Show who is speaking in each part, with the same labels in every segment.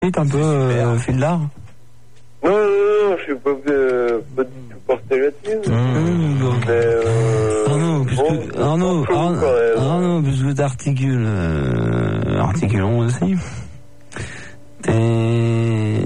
Speaker 1: un peu fil d'art.
Speaker 2: Non, je suis pas du tout porté là-dessus.
Speaker 1: Arnaud, puisque t'articules, articulons aussi. T'es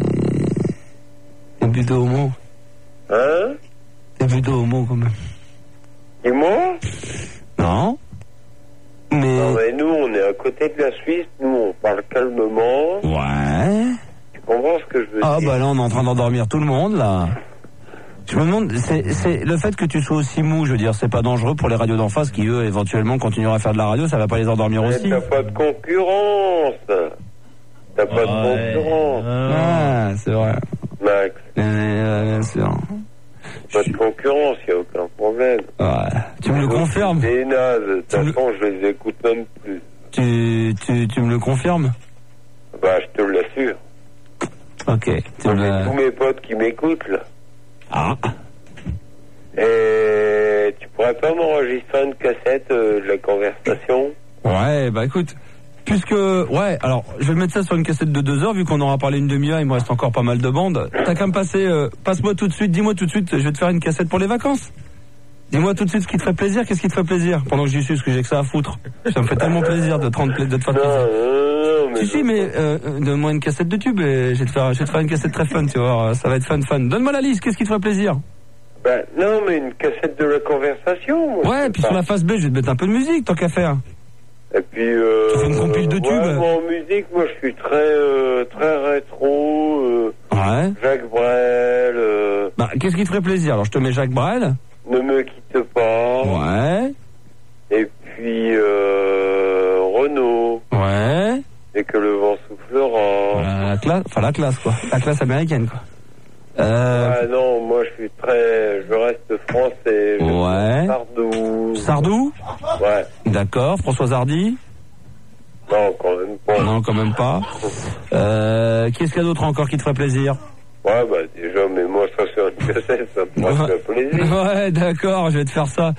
Speaker 1: plutôt homo.
Speaker 2: Hein?
Speaker 1: T'es plutôt homo quand même.
Speaker 2: Et moi?
Speaker 1: Non.
Speaker 2: Non, mais nous, on est à côté de la Suisse, nous, on parle calmement.
Speaker 1: Ouais.
Speaker 2: Tu comprends ce que je veux dire?
Speaker 1: Ah, bah là, on est en train d'endormir tout le monde, là. Je me demande, c'est le fait que tu sois aussi mou, je veux dire, c'est pas dangereux pour les radios d'en face qui, eux, éventuellement, continueront à faire de la radio, ça va pas les endormir
Speaker 2: mais
Speaker 1: aussi?
Speaker 2: t'as pas de concurrence. T'as pas de concurrence.
Speaker 1: Ah, c'est vrai.
Speaker 2: Max.
Speaker 1: Bien sûr.
Speaker 2: Pas de concurrence, y a aucun problème.
Speaker 1: Ouais. Tu me le confirmes?
Speaker 2: Des nazes, de toute façon, je les écoute même plus.
Speaker 1: Tu me le confirmes?
Speaker 2: Bah, je te l'assure.
Speaker 1: Ok.
Speaker 2: Tous mes potes qui m'écoutent, là.
Speaker 1: Ah.
Speaker 2: Et tu pourrais pas m'enregistrer une cassette de la conversation?
Speaker 1: Ouais, bah écoute, ouais, alors, je vais mettre ça sur une cassette de 2 heures, vu qu'on aura parlé une demi-heure, il me reste encore pas mal de bandes. T'as qu'à me passer, passe-moi tout de suite, dis-moi tout de suite, je vais te faire une cassette pour les vacances. Dis-moi tout de suite ce qui te ferait plaisir, qu'est-ce qui te ferait plaisir, pendant que j'y suis, parce que j'ai que ça à foutre. Ça me fait tellement plaisir de te faire plaisir.
Speaker 2: Non, mais...
Speaker 1: Si, mais donne-moi une cassette de tube et je vais te faire une cassette très fun, tu vois, ça va être fun. Donne-moi la liste, qu'est-ce qui te ferait plaisir?
Speaker 2: Bah, non, mais une cassette de la conversation, moi.
Speaker 1: Ouais, puis sur la face B, je vais te mettre un peu de musique, tant qu'à faire.
Speaker 2: Et puis,
Speaker 1: tu fais une compile de tubes.
Speaker 2: Ouais, moi, en musique, moi, je suis très rétro,
Speaker 1: ouais.
Speaker 2: Jacques Brel,
Speaker 1: Bah, qu'est-ce qui te ferait plaisir? Alors, je te mets Jacques Brel.
Speaker 2: Ne me quitte pas.
Speaker 1: Ouais.
Speaker 2: Et puis, Renaud.
Speaker 1: Ouais.
Speaker 2: Et que le vent soufflera.
Speaker 1: La classe, quoi. La classe américaine, quoi.
Speaker 2: Ah non, moi je reste français.
Speaker 1: Ouais.
Speaker 2: Sardou.
Speaker 1: Sardou?
Speaker 2: Ouais.
Speaker 1: D'accord. Françoise Hardy?
Speaker 2: Non, quand même pas.
Speaker 1: Non, quand même pas. Qu'est-ce qu'il y a d'autre encore qui te ferait plaisir?
Speaker 2: Ouais, bah déjà, mais moi ça sur une cassette, ça me ferait plaisir.
Speaker 1: Ouais, d'accord, je vais te faire ça.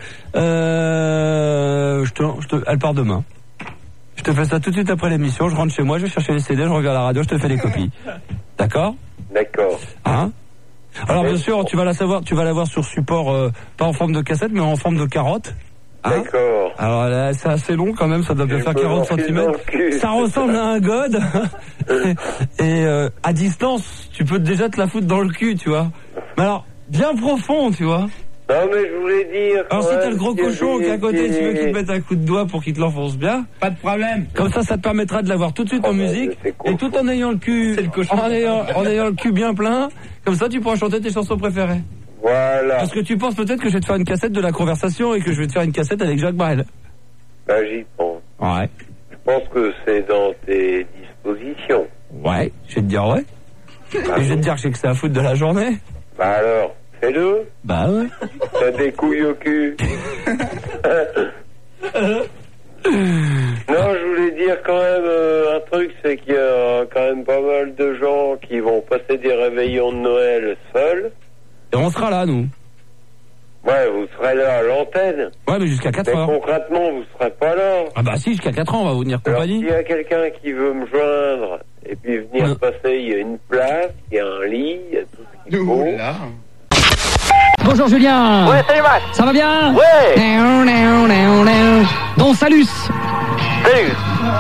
Speaker 1: Elle part demain. Je te fais ça tout de suite après l'émission, je rentre chez moi, je vais chercher les CD, je regarde la radio, je te fais les copies. D'accord?
Speaker 2: D'accord.
Speaker 1: Hein? Alors bien sûr, tu vas la voir sur support, pas en forme de cassette, mais en forme de carotte. Hein?
Speaker 2: D'accord.
Speaker 1: Alors là, c'est assez long quand même, ça doit bien faire 40 cm. Ça ressemble à un god. Et à distance, tu peux déjà te la foutre dans le cul, tu vois. Mais alors, bien profond, tu vois.
Speaker 2: Non mais je voulais dire...
Speaker 1: Alors si t'as le gros cochon qui est à côté, tu veux qu'il te mette un coup de doigt pour qu'il te l'enfonce bien, pas de problème. Comme ça te permettra de l'avoir tout de suite en musique, et tout en ayant le cul, en ayant le cul bien plein, comme ça tu pourras chanter tes chansons préférées.
Speaker 2: Voilà.
Speaker 1: Parce que tu penses peut-être que je vais te faire une cassette de la conversation et que je vais te faire une cassette avec Jacques Brel.
Speaker 2: Bah j'y pense.
Speaker 1: Ouais.
Speaker 2: Je pense que c'est dans tes dispositions.
Speaker 1: Ouais, je vais te dire ouais. Et je vais te dire que j'ai que ça à foutre de la journée.
Speaker 2: Bah alors, fais-le.
Speaker 1: Bah ouais.
Speaker 2: T'as des couilles au cul. Non, je voulais dire quand même un truc, c'est qu'il y a quand même pas mal de gens qui vont passer des réveillons de Noël seuls.
Speaker 1: Et on sera là, nous.
Speaker 2: Ouais, vous serez là à l'antenne.
Speaker 1: Ouais, mais jusqu'à 4 heures.
Speaker 2: Mais concrètement, vous serez pas là.
Speaker 1: Ah bah si, jusqu'à 4 ans, on va vous tenir compagnie.
Speaker 2: Alors, s'il y a quelqu'un qui veut me joindre et puis venir passer, il y a une place, il y a un lit, il y a tout ce qu'il faut.
Speaker 3: Là.
Speaker 4: Bonjour Julien.
Speaker 5: Ouais, salut Max.
Speaker 4: Ça va bien?
Speaker 5: Ouais.
Speaker 4: Bon, salut.
Speaker 5: Salut.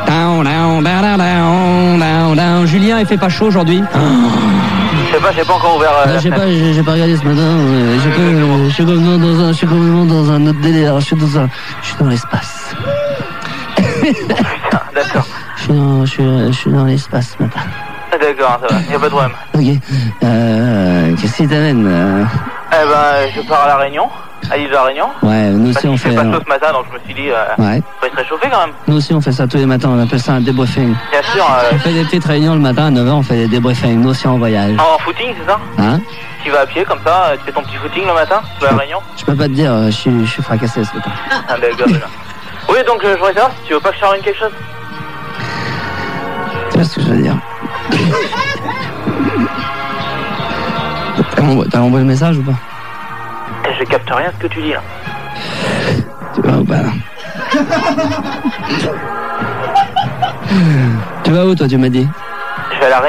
Speaker 4: Julien, il fait pas chaud aujourd'hui?
Speaker 5: Je sais pas, j'ai pas encore ouvert
Speaker 4: j'ai pas regardé ce matin. Je suis complètement dans un autre délire. Je suis dans l'espace.
Speaker 5: Putain, d'accord.
Speaker 4: Je suis dans l'espace ce matin.
Speaker 5: D'accord, ça va, y a pas de problème.
Speaker 4: Ok. Qu'est-ce qui t'amène?
Speaker 5: Eh ben, je pars à La Réunion, à l'île de La Réunion.
Speaker 4: Ouais, nous aussi on fait...
Speaker 5: Il fait pas chaud ce matin, donc je me suis dit,
Speaker 4: ouais.
Speaker 5: faut se réchauffer quand même.
Speaker 4: Nous aussi on fait ça tous les matins, on appelle ça un débriefing.
Speaker 5: Bien sûr.
Speaker 4: On fait des petites réunions le matin à 9h, on fait des débriefings, nous aussi en voyage.
Speaker 5: En footing, c'est ça?
Speaker 4: Hein?
Speaker 5: Tu vas à pied comme ça, tu fais ton petit footing le matin, tu vas à La Réunion?
Speaker 4: Je peux pas te dire, je suis fracassé ce matin.
Speaker 5: Ah d'accord, d'accord. Oui, donc je voudrais savoir si tu veux pas que je te ramène quelque chose.
Speaker 4: Tu vois ce que je veux dire? T'as envoyé le message ou pas?
Speaker 5: Je capte rien ce que tu dis là.
Speaker 4: Tu vas ou pas là? Tu vas où toi, tu m'as dit?
Speaker 5: vais à la